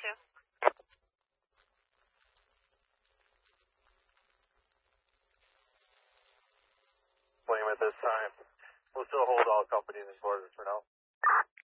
William, at this time, we'll still hold all companies and quarters for now.